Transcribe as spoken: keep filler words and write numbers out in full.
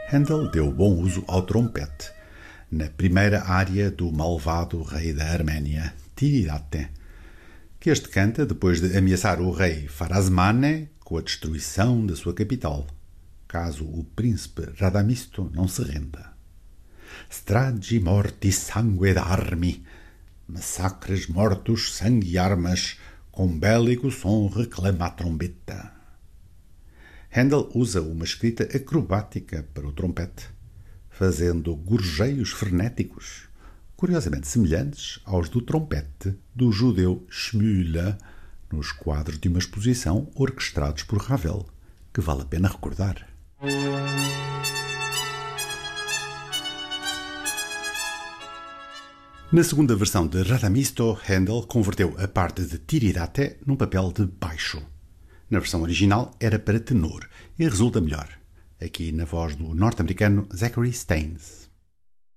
Handel deu bom uso ao trompete na primeira área do malvado rei da Arménia, Tiridate, que este canta depois de ameaçar o rei Pharasmane com a destruição da sua capital, caso o príncipe Radamisto não se renda. Stragi mortis sangue d'armi, massacres mortos, sangue e armas, com bélico som reclama a trombeta. Handel usa uma escrita acrobática para o trompete, fazendo gorjeios frenéticos, curiosamente semelhantes aos do trompete do judeu Shmuel, nos quadros de uma exposição orquestrados por Ravel, que vale a pena recordar. Na segunda versão de Radamisto, Handel converteu a parte de Tiridate num papel de baixo. Na versão original era para tenor e resulta melhor, aqui na voz do norte-americano Zachary Staines.